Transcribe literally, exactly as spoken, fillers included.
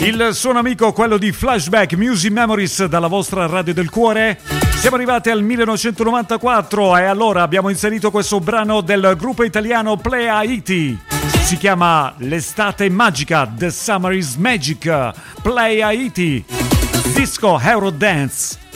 Il suono amico, quello di Flashback Music Memories dalla vostra radio del cuore. Siamo arrivati al millenovecentonovantaquattro e allora abbiamo inserito questo brano del gruppo italiano Play Haiti. Si chiama L'estate magica, The Summer is Magic. Play Haiti, Disco Eurodance.